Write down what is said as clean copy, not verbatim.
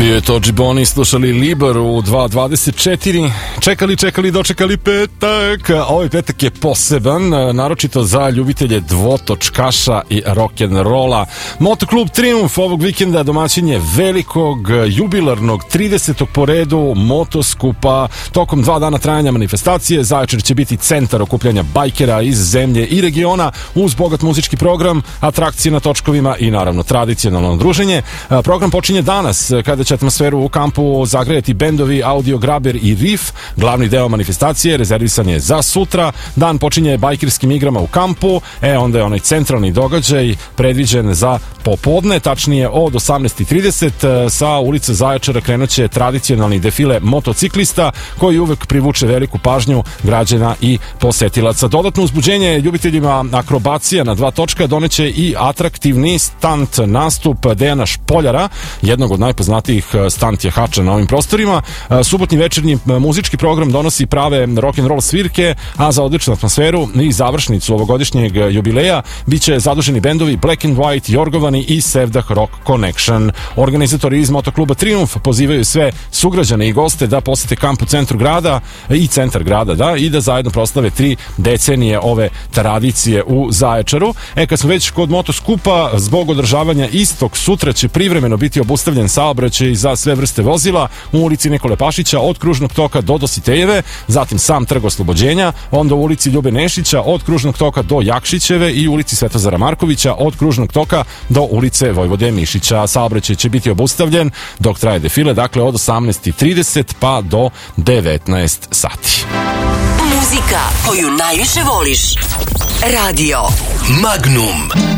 Bio je to Džiboni, slušali Liber u 2.24. Čekali, dočekali petak. Ovaj petak je poseban, naročito za ljubitelje dvotočkaša i rock'n'rolla. Motoklub Triumf ovog vikenda domaćin je velikog jubilarnog 30. po redu motoskupa. Tokom 2 dana trajanja manifestacije Zaječar će biti centar okupljanja bajkera iz zemlje i regiona uz bogat muzički program, atrakcije na točkovima i naravno tradicionalno druženje. Program počinje danas kada će atmosferu u kampu zagrejati bendovi Audio Graber i Riff. Glavni deo manifestacije rezervisan je za sutra. Dan počinje bajkerskim igrama u kampu, onda je onaj centralni događaj predviđen za popodne, tačnije od 18.30. Sa ulice Zaječara krenuće tradicionalni defile motociklista koji uvek privuče veliku pažnju građana i posetilaca. Dodatno uzbuđenje ljubiteljima akrobacija na 2 točka doneće i atraktivni stunt nastup Dejana Špoljara, jednog od najpoznatijih stunt jahača na ovim prostorima. Subotni večernji muzički program donosi prave rock'n'roll svirke, a za odličnu atmosferu i završnicu ovogodišnjeg jubileja biće zaduženi bendovi Black and White, Jorgovani i Sevdah Rock Connection. Organizatori iz Motokluba Triumf pozivaju sve sugrađane i goste da posete kamp u centru grada i centar grada, i da zajedno proslave 3 decenije ove tradicije u Zaječaru. Kad smo već kod motoskupa, zbog održavanja istog, sutra će privremeno biti obustavljen saobraćaj za sve vrste vozila u ulici Nikole Pašića od Kružnog toka do Dositejeve, zatim sam Trg Oslobođenja, onda u ulici Ljube Nešića od Kružnog toka do Jakšićeve i ulici Svetozara Markovića od Kružnog toka do ulice Vojvode Mišića. Saobraćaj će biti obustavljen dok traje defile, dakle od 18.30 pa do 19 sati. Muzika koju najviše voliš. Radio Magnum.